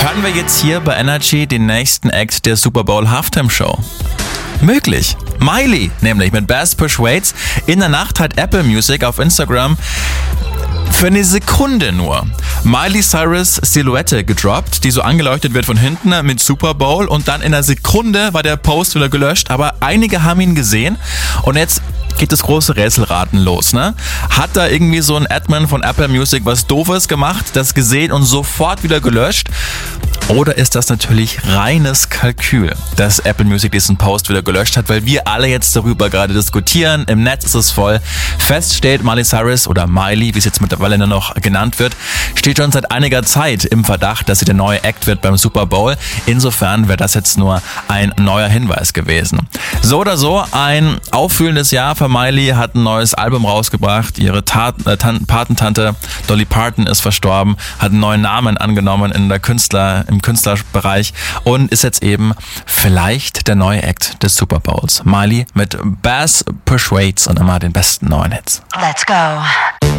hören wir jetzt hier bei Energy den nächsten Act der Super Bowl Halftime Show? Möglich. Miley, nämlich mit Bass Persuades. In der Nacht hat Apple Music auf Instagram für eine Sekunde nur Miley Cyrus Silhouette gedroppt, die so angeleuchtet wird von hinten mit Super Bowl, und dann in einer Sekunde war der Post wieder gelöscht, aber einige haben ihn gesehen und jetzt geht das große Rätselraten los, ne? Hat da irgendwie so ein Admin von Apple Music was Doofes gemacht, das gesehen und sofort wieder gelöscht? Oder ist das natürlich reines Kalkül, dass Apple Music diesen Post wieder gelöscht hat, weil wir alle jetzt darüber gerade diskutieren, im Netz ist es voll. Fest steht, Miley Cyrus oder Miley, wie es jetzt mittlerweile nur noch genannt wird, steht schon seit einiger Zeit im Verdacht, dass sie der neue Act wird beim Super Bowl. Insofern wäre das jetzt nur ein neuer Hinweis gewesen. So oder so, ein auffühlendes Jahr für Miley, hat ein neues Album rausgebracht, ihre Patentante Dolly Parton ist verstorben, hat einen neuen Namen angenommen im Künstlerbereich und ist jetzt eben vielleicht der neue Act des Super Bowls. Miley mit Bass Persuades und immer den besten neuen Hits. Let's go.